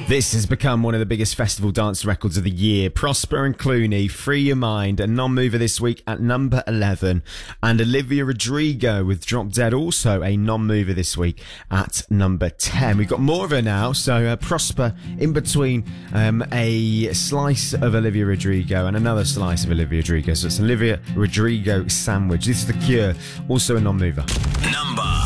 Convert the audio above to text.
This has become one of the biggest festival dance records of the year. Prosper and Clooney, Free Your Mind, a non-mover this week at number 11. And Olivia Rodrigo with Drop Dead, also a non-mover this week at number 10. We've got more of her now, so Prosper in between a slice of Olivia Rodrigo and another slice of Olivia Rodrigo. So it's Olivia Rodrigo sandwich. This is The Cure, also a non-mover. Number